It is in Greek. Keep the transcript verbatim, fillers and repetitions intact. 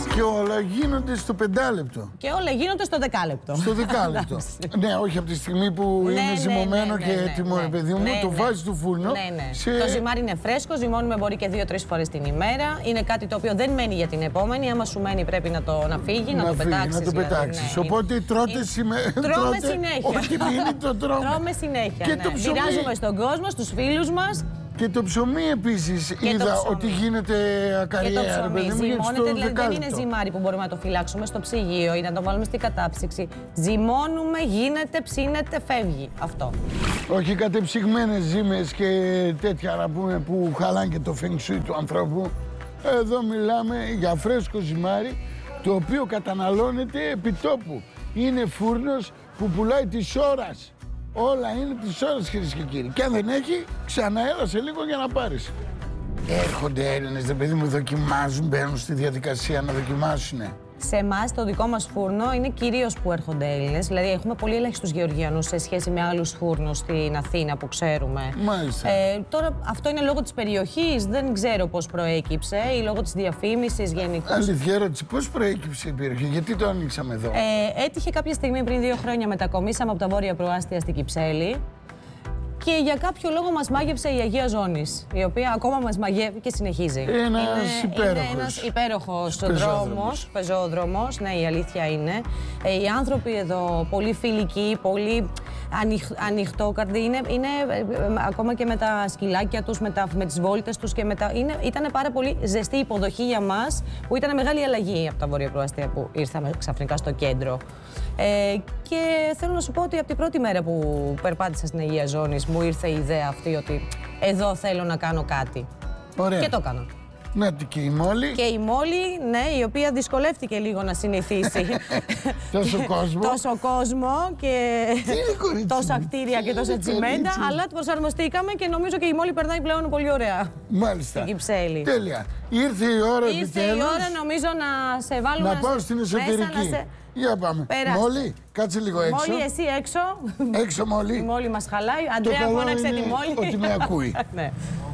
Και όλα γίνονται στο πεντάλεπτο. Και όλα γίνονται στο δεκάλεπτο. Στο δεκάλεπτο. Ναι, όχι από τη στιγμή που ναι, είναι ναι, ζυμωμένο ναι, και ναι, έτοιμο, ναι, ρε παιδί μου, ναι, το ναι. βάζει στο φούρνο. Ναι, ναι. Σε... Το ζυμάρι είναι φρέσκο, ζυμώνουμε μπορεί και δύο-τρεις φορές την ημέρα. Είναι κάτι το οποίο δεν μένει για την επόμενη. Άμα σου μένει, πρέπει να το να φύγει, να, να το πετάξει. Να το πετάξει. Ναι. Οπότε τρώτε είναι... σήμερα. Τρώμε συνέχεια. Όχι, μείνει, το τρώμε. Τρώμε συνέχεια. Και ναι. το ψωμί. Μοιράζουμε στον κόσμο, στους φίλους μας. Και το ψωμί επίσης είδα ότι γίνεται ακαριέα. Και το ψωμί ζυμώνεται, δηλαδή δεν είναι ζυμάρι που μπορούμε να το φυλάξουμε στο ψυγείο ή να το βάλουμε στην κατάψυξη. Ζυμώνουμε, γίνεται, ψήνεται, φεύγει. Αυτό. Όχι κατεψυγμένες ζύμες και τέτοια να πούμε που χαλάνε και το feng shui του ανθρώπου. Εδώ μιλάμε για φρέσκο ζυμάρι, το οποίο καταναλώνεται επί τόπου. Είναι φούρνος που πουλάει της ώρας. Όλα είναι της ώρας, κυρίες και κύριοι. Και αν δεν έχει, ξαναέλα σε λίγο για να πάρεις. Έρχονται Έλληνες, δε παιδί μου, δοκιμάζουν, μπαίνουν στη διαδικασία να δοκιμάσουνε. Σε εμάς, το δικό μας φούρνο είναι κυρίως που έρχονται Έλληνες. Δηλαδή, έχουμε πολύ ελάχιστους Γεωργιανούς σε σχέση με άλλους φούρνους στην Αθήνα που ξέρουμε. Μάλιστα. Ε, τώρα, αυτό είναι λόγω της περιοχής. Δεν ξέρω πώς προέκυψε ή λόγω της διαφήμισης γενικώς. Αλήθεια ερώτηση, πώς προέκυψε η περιοχή, γιατί το ανοίξαμε εδώ. Ε, έτυχε κάποια στιγμή πριν δύο χρόνια μετακομίσαμε από τα βόρεια προάστια στην Κυψέλη. Και για κάποιο λόγο μας μάγεψε η Αγία Ζώνης, η οποία ακόμα μας μαγεύει και συνεχίζει. Ένας είναι, υπέροχος. Είναι ένας υπέροχος πεζόδρομος. δρόμος, πεζόδρομος, ναι, η αλήθεια είναι. Ε, οι άνθρωποι εδώ, πολύ φιλικοί, πολύ ανοιχ, ανοιχτόκαρδοι, είναι, είναι ε, ε, ακόμα και με τα σκυλάκια τους, με, τα, με τις βόλτες τους και με τα... Ήταν πάρα πολύ ζεστή υποδοχή για μας, που ήταν μεγάλη αλλαγή από τα βόρεια προάστια που ήρθαμε ξαφνικά στο κέντρο. Ε, και θέλω να σου πω ότι από την πρώτη μέρα που περπάτησα στην Αγία Ζώνης μου ήρθε η ιδέα αυτή ότι εδώ θέλω να κάνω κάτι. Ωραία. Και το έκανα. Να και η Μόλη. Και η Μόλη, ναι, η οποία δυσκολεύτηκε λίγο να συνηθίσει. Τόσο κόσμο. Τόσο κόσμο και κορίτσι, τόσα κτίρια και τόσα τσιμέντα. Αλλά το προσαρμοστήκαμε και νομίζω και η Μόλη περνάει πλέον πολύ ωραία. Μάλιστα. Στην Κυψέλη. Τέλεια. Ήρθε η ώρα Ήρθε επιτέλους. η ώρα νομίζω να σε βάλουμε. Να πάω στην εσωτερική. Σε... Για πάμε. Περάστε. Μόλι, κάτσε λίγο έξω. Μόλι, εσύ έξω. Έξω, Μόλι. Η Μόλι μας χαλάει. Το Αντρέα, καλό φώναξε είναι τη Μόλι. ότι με ακούει. Ναι.